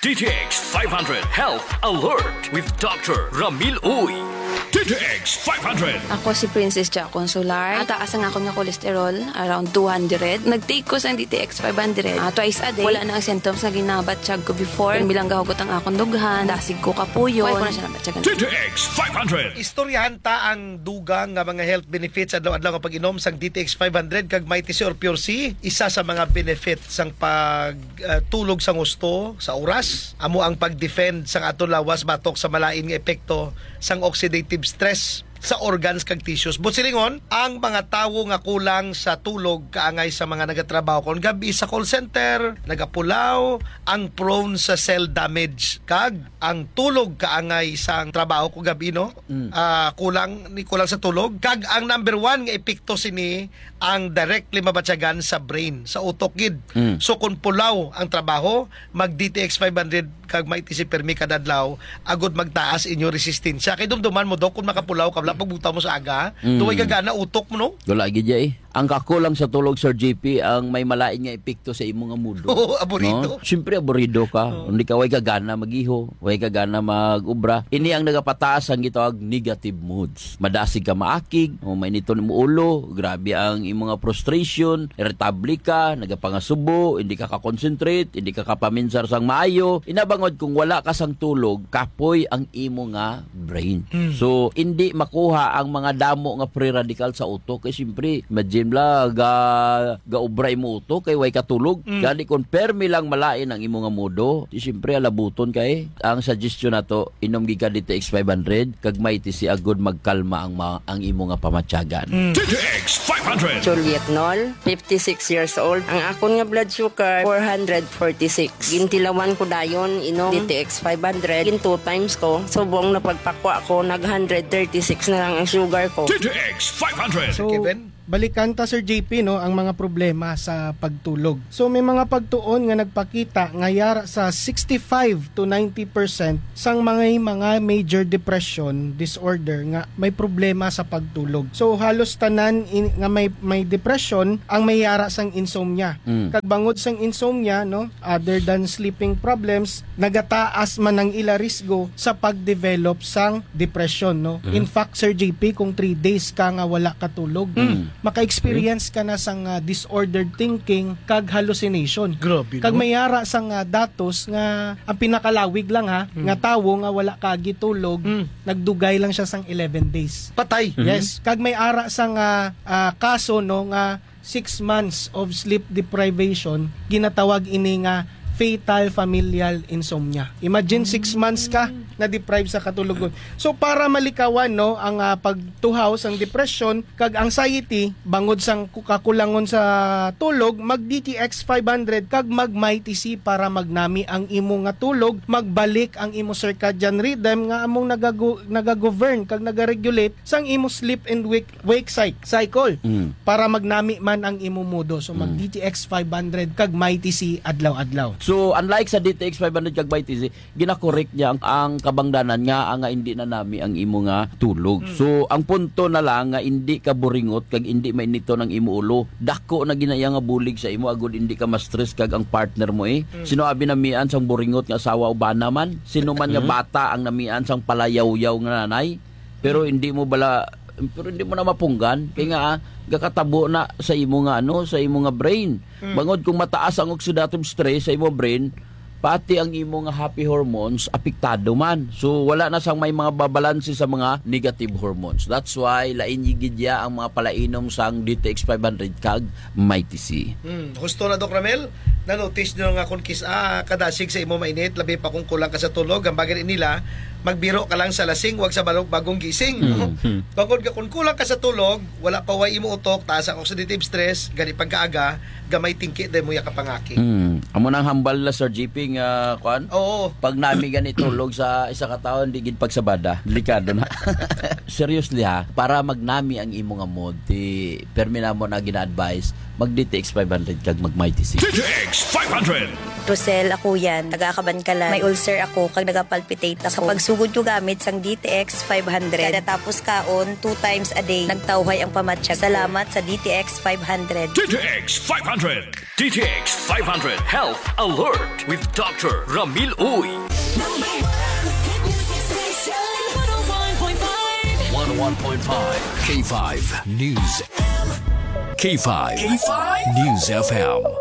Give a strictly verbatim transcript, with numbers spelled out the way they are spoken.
D T X five hundred Health Alert with Doctor Ramil Uy. D T X five hundred. Ako si Princess Jack Consular. Taas ang ako ng cholesterol, around two hundred. Nag-take ko sa D T X five hundred. Uh, twice a day. Wala na ang symptoms na ginabatsyag ko before. Kung bilang gahugot ang akong dughan, dasig ko kapuyo. Wala ko na siya nabatyagan. D T X five hundred. Istoryahan ta ang dugang nga mga health benefits adlaw-adlaw nga pag-inom sang D T X five hundred kag Mighty C or Pure C. Isa sa mga benefits sang pagtulog uh, sang gusto sa oras. Amo ang pag-defend sang aton lawas batok sa malain nga epekto sang oxidative stress sa organs kag tissues. But silingon, ang mga tawo nga kulang sa tulog kaangay sa mga nagatrabaho kon gabi sa call center, nagapulaw, ang prone sa cell damage kag ang tulog kaangay sa trabaho ko gabi no. Mm. Uh, kulang ni kulang sa tulog kag ang number one nga epekto sini ang directly mabatyagan sa brain, sa utok gid. Mm. So kung pulaw ang trabaho, mag D T X five hundred kag may tisi permi kadadlaw, agud magtaas inyo resistensya. Kay dumduman mo daw kung makapulaw ka pagbuta mo sa aga, mm. tuway gagana utok mo no? Wala gid eh. Ang kakulang sa tulog, Sir J P, ang may malain nga epekto sa imong mudo. Oo, aburido. No? Siyempre, aburido ka. Oh. Hindi ka way kagana mag-iho, way kagana mag-ubra. Ini ang nagapataas ang gitawag negative moods. Madasig ka maakig, o may nito mo ulo, grabe ang imong frustration, irritable ka, nagapangasubo, hindi ka ka-concentrate, hindi ka kapaminsar sang maayo. Inabangod kung wala ka sang tulog, kapoy ang imo nga brain. Mm. So, hindi makuha ang mga damo nga free radical sa utok. Kaya siyempre, imagine la ga gaubray mo uto kay way katulog. Mm. Gani kon permi lang malain ang imo nga modo. Di siyempre alabuton kay ang suggestion nato inom giga D T X five hundred kag may ti si agud magkalma ang ma, ang imo nga pamatyagan. Mm. D T X five hundred. Juliet Nol, fifty-six years old. Ang akon nga blood sugar four forty-six. Gintilawan ko dayon inom D T X five hundred. Gin two times ko. Subong na pagpakwa ko nag one thirty-six na lang ang sugar ko. D T X five hundred. So, Kevin, balikan ta Sir J P no ang mga problema sa pagtulog. So may mga pagtuon nga nagpakita nga yara sa sixty-five to ninety percent sang mga mga major depression disorder nga may problema sa pagtulog. So halos tanan in, nga may may depression ang may yara sang insomnia. Mm. Kag bangod sang insomnia no, other than sleeping problems, nagataas man ang ila risgo sa pagdevelop sang depression no. Mm. In fact Sir J P kung three days ka nga wala katulog, mm. maka-experience ka na sang uh, disordered thinking kag hallucination. Grabe. Kag No? mayara sang uh, datos nga ang pinakalawig lang ha, mm. nga tawo nga wala ka gitulog, mm. nagdugay lang siya sang eleven days. Patay. Mm-hmm. Yes, kag may ara sang uh, uh, kaso no nga six months of sleep deprivation ginatawag ini nga fatal familial insomnia. Imagine six months ka na deprive sa katulugon. So para malikawan no ang uh, pagtuhaw sang depression kag anxiety bangod sang kakulangon sa tulog, mag D T X five hundred kag mag Mighty C para magnami ang imo nga tulog, magbalik ang imo circadian rhythm nga among nagago, nagagovern kag nagaregulate sang imo sleep and wake wake cycle mm. para magnami man ang imo mudo. So mag D T X five hundred kag Mighty C adlaw-adlaw. So unlike sa D T X five hundred kag Mighty C, gina-correct niya ang, ang kabangdanan nga nga hindi na nami ang imo nga tulog. Mm. So ang punto na lang nga hindi ka buringot kag hindi mainito ng imo ulo. Dako na ginaya nga bulig sa imo agud hindi ka ma-stress kag ang partner mo eh. Mm. Sino abi namian sang buringot nga asawa o bana man? Sino man nga bata ang namian sang palayaw-yaw nga nanay? Pero hindi mo bala pero hindi mo na mapunggan kay nga ah, gakatabo na sa imo nga ano sa imo nga brain. Mm. Bangod kung mataas ang oxidative stress sa imo brain, pati ang imo nga happy hormones apektado man. So wala na sang may mga babalanse sa mga negative hormones. That's why lain gidya ang mga palainom sang D T X five hundred kag Mighty C. Hmm, gusto na Doc Ramel, na-notice nyo nga kung kis ah, kadasig sa imo mainit, labi pa kung kulang ka sa tulog, ang bagay nila, magbiro ka lang sa lasing, wag sa balog bagong gising. Mm-hmm. Bangod ka kung kulang ka sa tulog, wala pa way imo utok, taas ang oxidative stress, gani pagkaaga, gamay tingki dahil mo yakapangaki. Mm. Amo nang hambal na Sir J P nga kuan. Oo. Pag nami gani tulog sa isa ka tawo di gid pagsabada, delikado na. Seriously ha, para magnami ang imo nga mood, ti permi na mo na gina-advise mag D T X five hundred kag mag Mighty C. D T X five hundred. Rosel, ako yan. Taga-Kabankalan. May ulcer ako kag nagapalpitate ako. Sa pagsugod ko gamit sang D T X five hundred. Kada tapos kaon, two times a day. Nagtawhay ang pamatsyag. Salamat sa D T X five hundred. D T X five hundred. D T X five hundred Health Alert with Doctor Ramil Uy. one oh one point five K five News. K five, K five News F M.